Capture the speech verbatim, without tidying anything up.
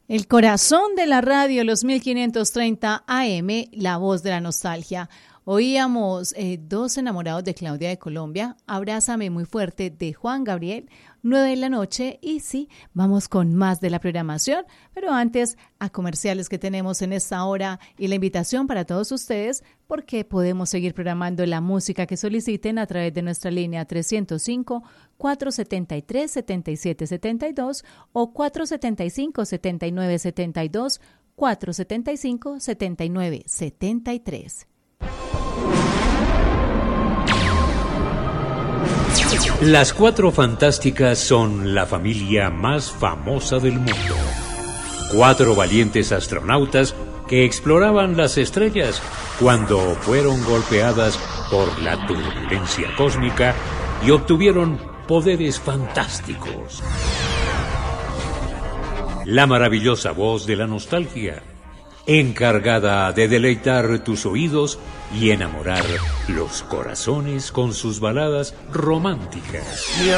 El corazón de la radio, los mil quinientos treinta A M, la voz de la nostalgia. Oíamos eh, Dos enamorados de Claudia de Colombia, Abrázame muy fuerte de Juan Gabriel, nueve de la noche y sí, vamos con más de la programación, pero antes a comerciales que tenemos en esta hora y la invitación para todos ustedes porque podemos seguir programando la música que soliciten a través de nuestra línea trescientos cinco, cuatrocientos setenta y tres, setenta y siete setenta y dos o cuatrocientos setenta y cinco, setenta y nueve setenta y dos, cuatrocientos setenta y cinco, setenta y nueve setenta y tres. Las Cuatro Fantásticas son la familia más famosa del mundo. Cuatro valientes astronautas que exploraban las estrellas cuando fueron golpeadas por la turbulencia cósmica y obtuvieron poderes fantásticos. La maravillosa voz de la nostalgia, encargada de deleitar tus oídos y enamorar los corazones con sus baladas románticas.